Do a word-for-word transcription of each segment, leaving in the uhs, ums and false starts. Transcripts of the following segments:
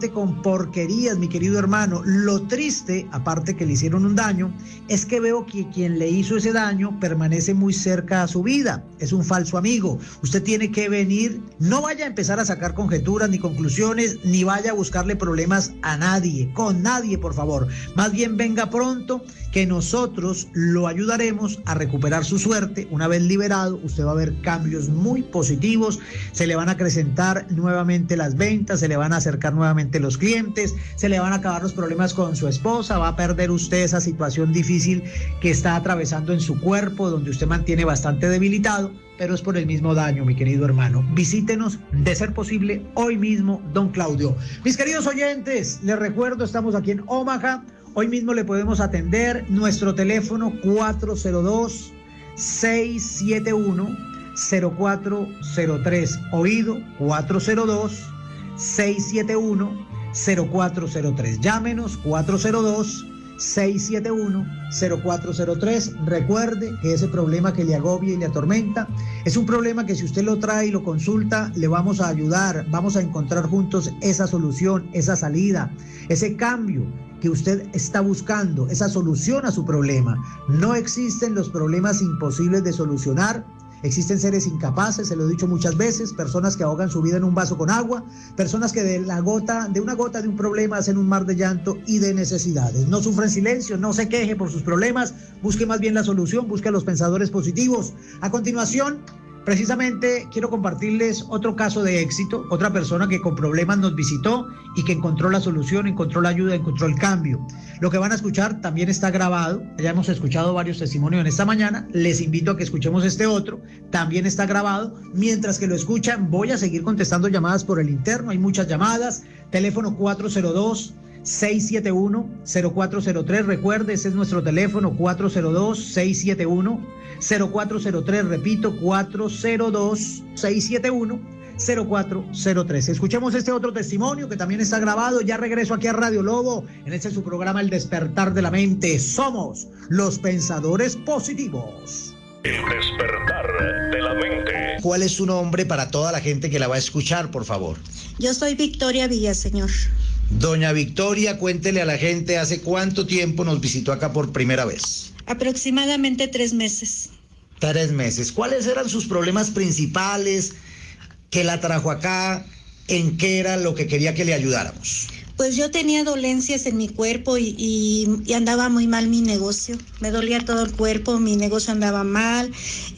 suficiente con porquerías, mi querido hermano. Lo triste, aparte que le hicieron un daño, es que veo que quien le hizo ese daño permanece muy cerca a su vida. Es un falso amigo. Usted tiene que venir, no vaya a empezar a sacar conjeturas ni conclusiones, ni vaya a buscarle problemas a nadie, con nadie, por favor. Más bien venga pronto, que nosotros lo ayudaremos a recuperar su suerte. Una vez liberado, usted va a ver cambios muy positivos, se le van a acrecentar nuevamente las ventas, se le van a acercar nuevamente los clientes, se le van a acabar los problemas con su esposa, va a perder usted esa situación difícil que está atravesando en su cuerpo, donde usted mantiene bastante debilitado, pero es por el mismo daño, mi querido hermano. Visítenos, de ser posible, hoy mismo, don Claudio. Mis queridos oyentes, les recuerdo, estamos aquí en Omaha. Hoy mismo le podemos atender. Nuestro teléfono cuatro cero dos, seis siete uno, cero cuatro cero tres. Oído, cuatro cero dos, seis siete uno, cero cuatro cero tres. Llámenos, cuatro cero dos, seis siete uno, cero cuatro cero tres. Recuerde que ese problema que le agobia y le atormenta es un problema que si usted lo trae y lo consulta, le vamos a ayudar, vamos a encontrar juntos esa solución, esa salida, ese cambio que usted está buscando, esa solución a su problema. No existen los problemas imposibles de solucionar. Existen seres incapaces, se lo he dicho muchas veces, personas que ahogan su vida en un vaso con agua, personas que de la gota, de una gota de un problema hacen un mar de llanto y de necesidades. No sufra en silencio, no se queje por sus problemas, busque más bien la solución, busque a los pensadores positivos. A continuación, precisamente quiero compartirles otro caso de éxito, otra persona que con problemas nos visitó y que encontró la solución, encontró la ayuda, encontró el cambio. Lo que van a escuchar también está grabado, ya hemos escuchado varios testimonios en esta mañana, les invito a que escuchemos este otro, también está grabado. Mientras que lo escuchan, voy a seguir contestando llamadas por el interno, hay muchas llamadas, teléfono cuatro cero dos, seis siete uno, cero cuatro cero tres, recuerde, ese es nuestro teléfono, cuatro cero dos, seis siete uno, cero cuatro cero tres, repito, cuatro cero dos, seis siete uno, cero cuatro cero tres. Escuchemos este otro testimonio que también está grabado. Ya regreso aquí a Radio Lobo, en este su programa El Despertar de la Mente. Somos los pensadores positivos. El Despertar de la Mente. ¿Cuál es su nombre para toda la gente que la va a escuchar, por favor? Yo soy Victoria Villaseñor. Doña Victoria, cuéntele a la gente, ¿hace cuánto tiempo nos visitó acá por primera vez? Aproximadamente tres meses. Tres meses. ¿Cuáles eran sus problemas principales que la trajo acá? ¿En qué era lo que quería que le ayudáramos? Pues yo tenía dolencias en mi cuerpo y, y, y andaba muy mal mi negocio. Me dolía todo el cuerpo, mi negocio andaba mal,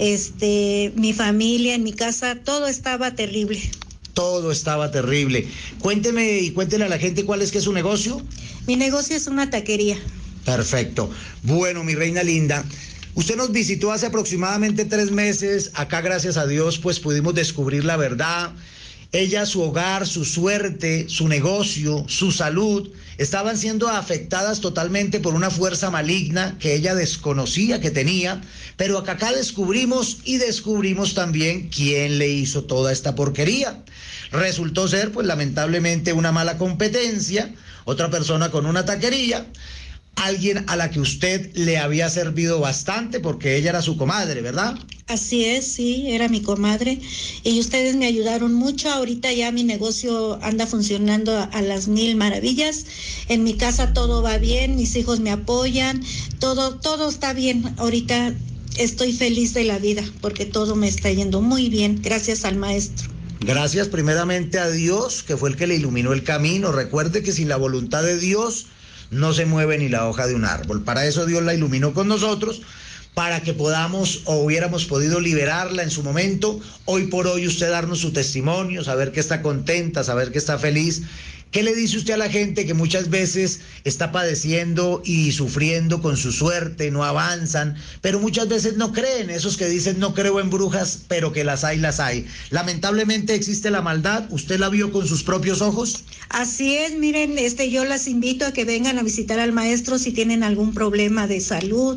este, mi familia, en mi casa, todo estaba terrible. Todo estaba terrible. Cuénteme y cuéntele a la gente cuál es que es su negocio. Mi negocio es una taquería. Perfecto. Bueno, mi reina linda, usted nos visitó hace aproximadamente tres meses. Acá, gracias a Dios, pues pudimos descubrir la verdad. Ella, su hogar, su suerte, su negocio, su salud, estaban siendo afectadas totalmente por una fuerza maligna que ella desconocía que tenía, pero acá, acá descubrimos y descubrimos también quién le hizo toda esta porquería. Resultó ser, pues lamentablemente, una mala competencia, otra persona con una taquería, alguien a la que usted le había servido bastante porque ella era su comadre, ¿verdad? Así es, sí, era mi comadre y ustedes me ayudaron mucho. Ahorita ya mi negocio anda funcionando a, a las mil maravillas. En mi casa todo va bien, mis hijos me apoyan, todo, todo está bien. Ahorita estoy feliz de la vida porque todo me está yendo muy bien, gracias al maestro. Gracias primeramente a Dios, que fue el que le iluminó el camino. Recuerde que sin la voluntad de Dios no se mueve ni la hoja de un árbol. Para eso Dios la iluminó con nosotros, para que podamos o hubiéramos podido liberarla en su momento. Hoy por hoy usted darnos su testimonio, saber que está contenta, saber que está feliz. ¿Qué le dice usted a la gente que muchas veces está padeciendo y sufriendo con su suerte, no avanzan, pero muchas veces no creen? Esos que dicen no creo en brujas, pero que las hay, las hay. Lamentablemente existe la maldad. ¿Usted la vio con sus propios ojos? Así es, miren, este, yo las invito a que vengan a visitar al maestro si tienen algún problema de salud,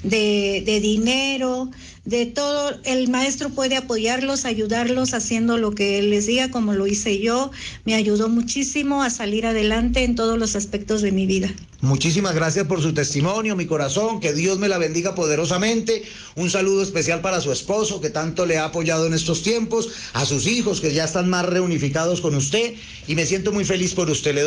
de, de dinero, de todo. El maestro puede apoyarlos, ayudarlos haciendo lo que él les diga, como lo hice yo. Me ayudó muchísimo a salir adelante en todos los aspectos de mi vida. Muchísimas gracias por su testimonio, mi corazón, que Dios me la bendiga poderosamente. Un saludo especial para su esposo, que tanto le ha apoyado en estos tiempos, a sus hijos, que ya están más reunificados con usted, y me siento muy feliz por usted. Le